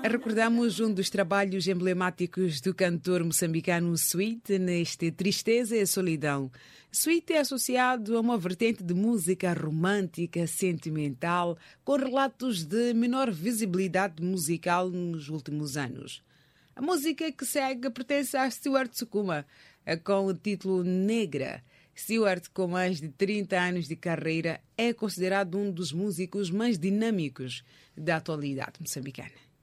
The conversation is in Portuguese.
Recordamos um dos trabalhos emblemáticos do cantor moçambicano Sweet neste Tristeza e Solidão. Sweet é associado a uma vertente de música romântica, sentimental, com relatos de menor visibilidade musical nos últimos anos. A música que segue pertence a Stuart Sukuma, com o título Negra. Stuart, com mais de 30 anos de carreira, é considerado um dos músicos mais dinâmicos da atualidade moçambicana.